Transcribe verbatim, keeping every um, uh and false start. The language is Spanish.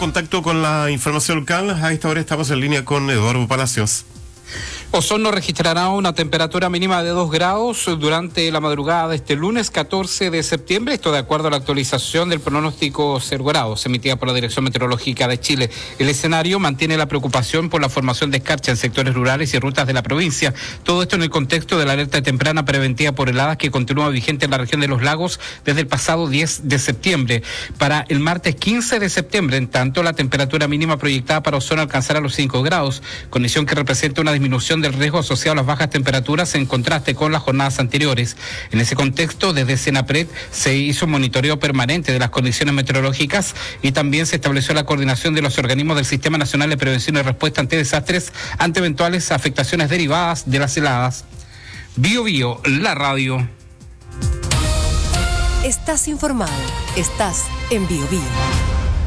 contacto con la información local. A esta hora estamos en línea con Eduardo Palacios. Osorno registrará una temperatura mínima de dos grados durante la madrugada de este lunes catorce de septiembre, esto de acuerdo a la actualización del pronóstico cero grados emitida por la Dirección Meteorológica de Chile. El escenario mantiene la preocupación por la formación de escarcha en sectores rurales y rutas de la provincia. Todo esto en el contexto de la alerta temprana preventiva por heladas que continúa vigente en la región de los lagos desde el pasado diez de septiembre. Para el martes quince de septiembre, en tanto, la temperatura mínima proyectada para Osorno alcanzará los cinco grados, condición que representa una disminución del riesgo asociado a las bajas temperaturas en contraste con las jornadas anteriores. En ese contexto, desde Senapred se hizo un monitoreo permanente de las condiciones meteorológicas y también se estableció la coordinación de los organismos del Sistema Nacional de Prevención y Respuesta ante Desastres ante eventuales afectaciones derivadas de las heladas. Bio Bio, la radio. Estás informado, estás en Bio Bio.